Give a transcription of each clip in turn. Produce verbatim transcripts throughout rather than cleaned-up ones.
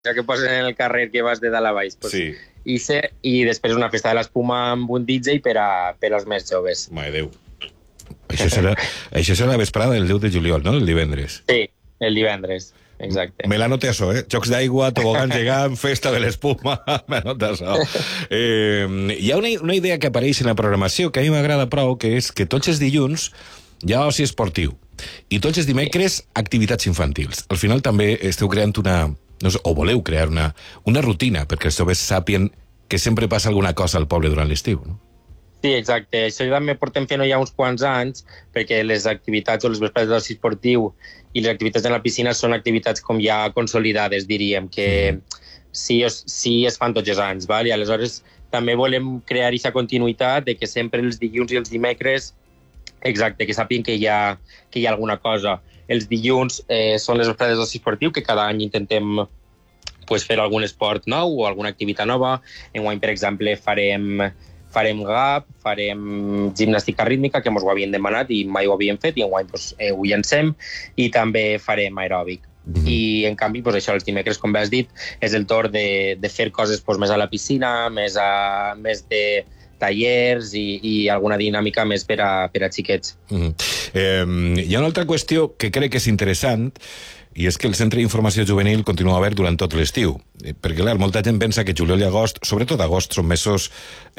que posen en el carrer que vas de dalt a baix. Pues, sí. I, se, I després una festa de l'espuma amb un D J per, a, per als més joves. Mare Déu. Això serà, això serà la vesprada del deu de juliol, no? El divendres. Sí, el divendres. Exacte. Me l'anoto això, eh? Jocs d'aigua, tobogán gegant, festa de l'espuma, m'anoto això. Eh, hi ha una, una idea que apareix en la programació que a mi m'agrada prou, que és que tots els dilluns hi ha oci esportiu i tots els dimecres activitats infantils. Al final també esteu creant una... No sé, o voleu crear una, una rutina perquè els joves sàpien que sempre passa alguna cosa al poble durant l'estiu, no? Sí, exacte. Això també portem fent ja uns quants anys, perquè les activitats o les vesprades d'oci esportiu i les activitats en la piscina són activitats com ja consolidades, diríem, que mm. sí, sí es fan tots els anys, val? I aleshores també volem crear aquesta continuïtat de que sempre els dilluns i els dimecres, exacte, que sàpien que hi ha, que hi ha alguna cosa. Els dilluns eh, són les vesprades d'oci esportiu, que cada any intentem pues, fer algun esport nou o alguna activitat nova. Enguany, per exemple, farem, farem G A P, farem gimnàstica rítmica, que ens ho havien demanat i mai ho havíem fet, i enguany pues, eh, ho llancem, i també farem aeròbic. Mm-hmm. I, en canvi, pues, això, els dimecres, com bé has dit, és el torn de, de fer coses pues, més a la piscina, més, a, més de tallers i, i alguna dinàmica més per a, per a xiquets. Mm-hmm. eh, hi ha una altra qüestió que crec que és interessant, i és que el Centre d'Informació Juvenil continua obert durant tot l'estiu. Perquè, clar, molta gent pensa que juliol i agost, sobretot agost, són mesos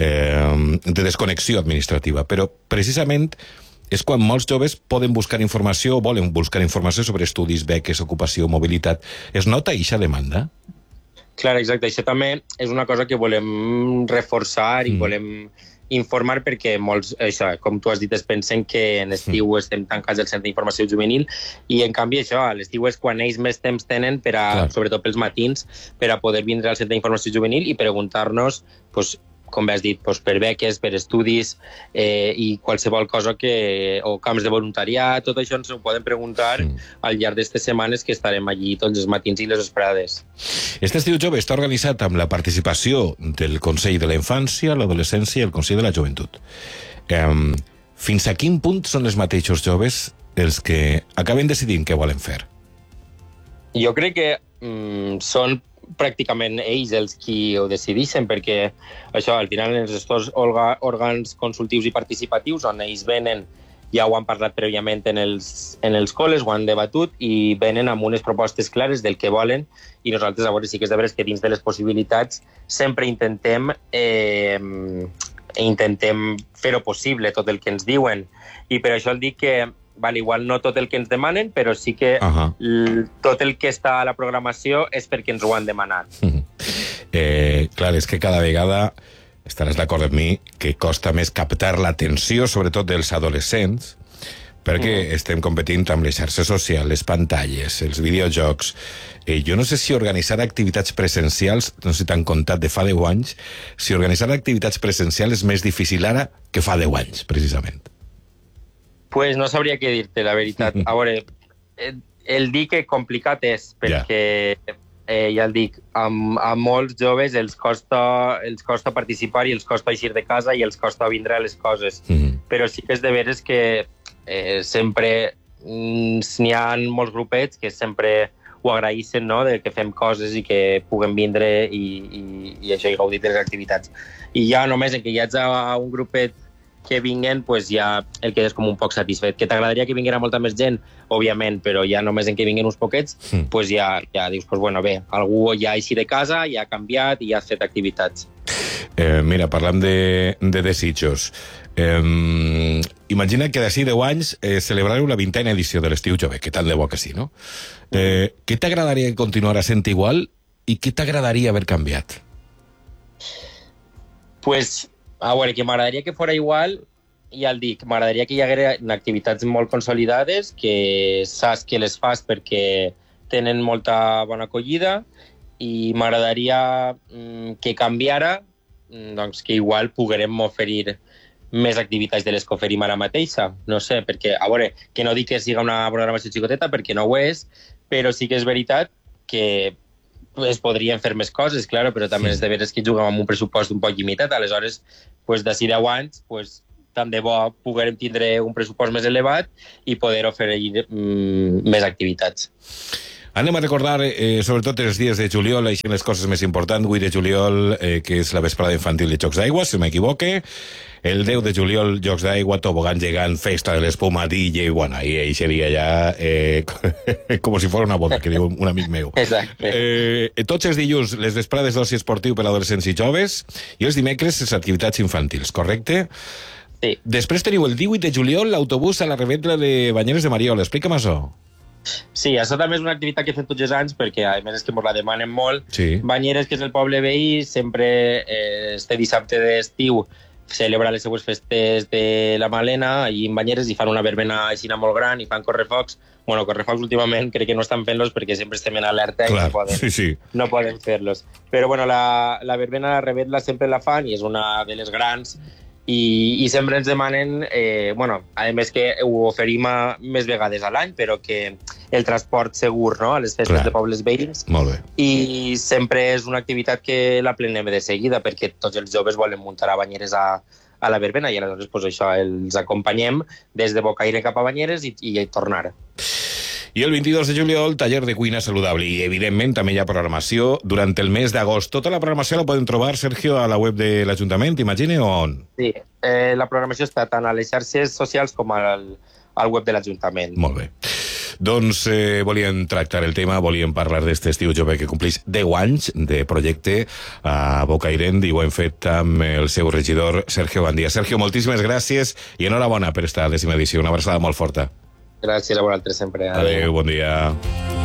eh, de desconnexió administrativa, però precisament és quan molts joves poden buscar informació, volen buscar informació sobre estudis, beques, ocupació, mobilitat. Es nota aquesta demanda? Clar, exacte. Això també és una cosa que volem reforçar i mm. volem informar perquè molts, això, com tu has dit, es pensen que en estiu mm. estem tancats al Centre d'Informació Juvenil i, en canvi, això, a l'estiu és quan ells més temps tenen, per a, sobretot pels matins, per a poder vindre al Centre d'Informació Juvenil i preguntar-nos, pues, com bé has dit, doncs, per beques, per estudis eh, i qualsevol cosa que... o camps de voluntariat, tot això ens ho poden preguntar mm. al llarg d'aquestes setmanes que estarem allí tots els matins i les vesprades. Este estiu jove està organitzat amb la participació del Consell de la Infància, l'Adolescència i el Consell de la Joventut. Eh, fins a quin punt són els mateixos joves els que acaben decidint què volen fer? Jo crec que mm, són pràcticament ells els qui ho decideixen, perquè això, al final, els gestors òrgans consultius i participatius, on ells venen, ja ho han parlat prèviament en els, en els col·les, ho han debatut, i venen amb unes propostes clares del que volen, i nosaltres, a veure, sí que és de veres que dins de les possibilitats sempre intentem eh, intentem fer-ho possible, tot el que ens diuen, i per això el dic que Val, igual no tot el que ens demanen, però sí que uh-huh. l- tot el que està a la programació és perquè ens ho han demanat. Uh-huh. Eh, clar, és que cada vegada, estaràs d'acord amb mi, que costa més captar l'atenció, sobretot dels adolescents, perquè uh-huh. estem competint amb les xarxes socials, les pantalles, els videojocs. Eh, jo no sé si organitzar activitats presencials, no sé si t'han contat de fa deu anys, si organitzar activitats presencials és més difícil ara que fa deu anys, precisament. Pues no sabria què dir-te, la veritat. A veure, el dir que complicat és, perquè, yeah. eh, ja el dic, amb, amb molts joves els costa, els costa participar i els costa eixir de casa i els costa vindre a les coses. Mm-hmm. Però sí que és de veres que eh, sempre mm, n'hi ha molts grupets que sempre ho agraïssen, no?, de que fem coses i que puguem vindre i, i, i això, i gaudir de les activitats. I ja només en que hi hagi un grupet que vinguen, pues ja el quedes com un poc satisfet. Que t'agradaria que vinguera molta més gent, òbviament, però ja només en que vinguen uns poquets, mm. pues ja, ja dius, pues bueno, bé, algú ja ha eixit de casa, ja ha canviat i ja ha fet activitats. Eh, mira, parlant de, de desitjos, eh, imagina que d'ací deu anys eh, celebrareu la vintena edició de l'Estiu Jove, que tant de bo que sí, no? Eh, què t'agradaria que continuara sent igual i què t'agradaria haver canviat? Pues... A veure, que m'agradaria que fora igual, ja el dic, m'agradaria que hi haguera activitats molt consolidades, que saps que les fas perquè tenen molta bona acollida, i m'agradaria mm, que canviara, doncs que igual poguérem oferir més activitats de les que oferim ara mateixa. No sé, perquè, a veure, que no dic que siga una programació xicoteta, perquè no ho és, però sí que és veritat que es podrien fer més coses, claro, però també sí. És de veres que juguem amb un pressupost un poc limitat, aleshores, pues, d'ací deu anys, pues, tant de bo poguérem tindre un pressupost més elevat i poder oferir mm, més activitats. Anem a recordar, eh, sobretot els dies de juliol, així les coses més importants. vuit de juliol, eh, que és la vesprada infantil de Jocs d'Aigua, si no m'equivoque. El deu de juliol, Jocs d'Aigua, tobogan gegant, festa de l'espuma, D J, bueno, ahí, ahí seria ja eh, com si fos una boda, que diu un amic meu. Exacte. Eh, tots els dilluns, les vesprades d'oci esportiu per a adolescents i joves, i els dimecres, les activitats infantils, correcte? Sí. Després teniu el divuit de juliol, l'autobús a la revetla de Banyeres de Mariola. Explica'm això. Sí, això també és una activitat que fem tots els anys perquè, a més, és que ens la demanen molt. Sí. Banyeres, que és el poble veí, sempre eh, este dissabte d'estiu celebra les seues festes de la Malena i en Banyeres hi fan una verbena així molt gran i fan correfocs. Bueno, correfocs últimament crec que no estan fent-los perquè sempre estem en alerta. Clar, i no poden, sí, sí. no poden fer-los. Però bueno, la, la verbena a la Revetla sempre la fan i és una de les grans. I, i sempre ens demanen, eh, bueno, a més que ho oferim a, més vegades a l'any, però que el transport segur, no?, a les festes Clar. de pobles veïns. Molt bé. I sempre és una activitat que la plenem de seguida, perquè tots els joves volen muntar a Banyeres a, a la verbena, i aleshores pues, això, els acompanyem des de Bocaire cap a Banyeres i, i tornar. I el vint-i-dos de juliol, taller de cuina saludable. I, evidentment, també hi ha programació durant el mes d'agost. Tota la programació la poden trobar, Sergio, a la web de l'Ajuntament, imagine, o on? Sí, eh, la programació està tant a les xarxes socials com al, al web de l'Ajuntament. Molt bé. Doncs eh, volíem tractar el tema, volíem parlar d'este estiu jove que compleix deu anys de projecte a Bocairent, i ho hem fet amb el seu regidor, Sergio Gandia. Sergio, moltíssimes gràcies i enhorabona per esta dècima edició. Una abraçada molt forta. Gràcies a vosaltres sempre. Adéu, bon dia.